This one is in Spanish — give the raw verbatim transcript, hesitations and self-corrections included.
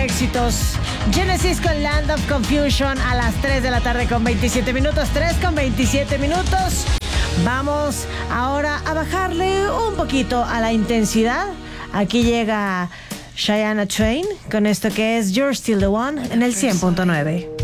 éxitos. Genesis con Land of Confusion a las tres de la tarde con veintisiete minutos. tres con veintisiete minutos. Vamos ahora a bajarle un poquito a la intensidad. Aquí llega Shania Twain con esto que es You're Still the One en el cien punto nueve.